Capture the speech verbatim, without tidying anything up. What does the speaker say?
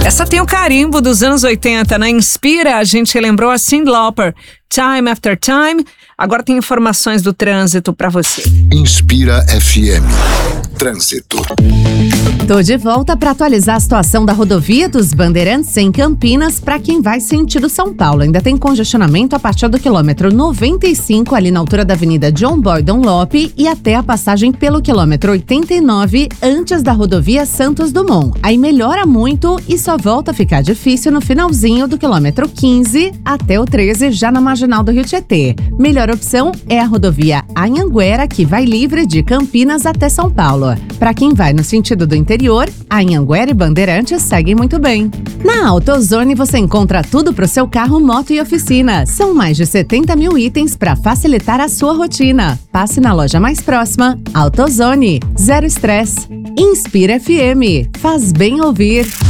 Essa tem o carimbo dos anos oitenta, na Inspira, a gente lembrou a Cyndi Lauper, Time After Time. Agora tem informações do trânsito para você. Inspira F M. Trânsito. Tô de volta para atualizar a situação da rodovia dos Bandeirantes em Campinas para quem vai sentido São Paulo. Ainda tem congestionamento a partir do quilômetro noventa e cinco, ali na altura da Avenida John Boy Dunlop, e até a passagem pelo quilômetro oitenta e nove, antes da rodovia Santos Dumont. Aí melhora muito e só volta a ficar difícil no finalzinho do quilômetro quinze até o treze, já na marginal do Rio Tietê. Melhor opção é a rodovia Anhanguera, que vai livre de Campinas até São Paulo. Para quem vai no sentido do interior, a Anhanguera e Bandeirantes seguem muito bem. Na AutoZone você encontra tudo para o seu carro, moto e oficina. São mais de setenta mil itens para facilitar a sua rotina. Passe na loja mais próxima. AutoZone, zero estresse. Inspira F M, faz bem ouvir.